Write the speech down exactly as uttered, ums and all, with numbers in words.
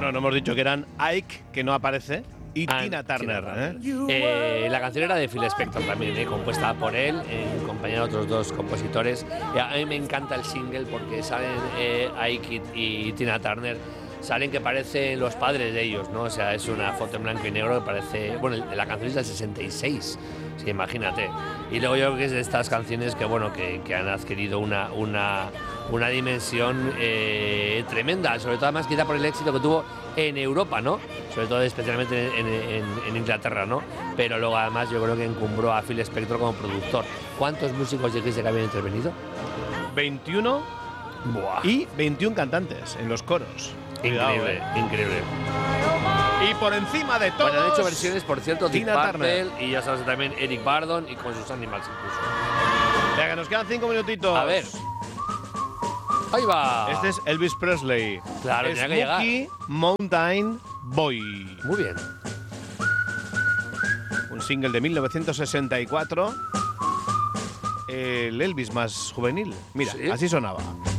Bueno, no hemos dicho que eran Ike, que no aparece, y Ah, Tina Turner. Tina ¿eh? Eh, la canción era de Phil Spector también, eh, compuesta por él, en compañía de otros dos compositores. Y a mí me encanta el single porque salen eh, Ike y, y Tina Turner, salen que parecen los padres de ellos, ¿no? O sea, es una foto en blanco y negro que parece. Bueno, la canción es del sesenta y seis, sí, imagínate. Y luego yo creo que es de estas canciones que, bueno, que, que han adquirido una, una, una dimensión eh, tremenda, sobre todo además quizá por el éxito que tuvo en Europa, ¿no? Sobre todo especialmente en, en, en Inglaterra, ¿no? Pero luego además yo creo que encumbró a Phil Spector como productor. ¿Cuántos músicos dijiste que habían intervenido? veintiuno. Buah. Y veintiún cantantes en los coros. Cuidado, Increíble, eh. increíble. Y por encima de todo. Bueno, han hecho versiones, por cierto, Deep Tina Purple Turner. y ya sabes también Eric Burdon y con sus Animals incluso. Venga, nos quedan cinco minutitos. A ver. Ahí va. Este es Elvis Presley. Claro, tenía que llegar. Smoky Mountain Boy. Muy bien. Un single de mil novecientos sesenta y cuatro. El Elvis más juvenil. Mira, ¿Sí? así sonaba.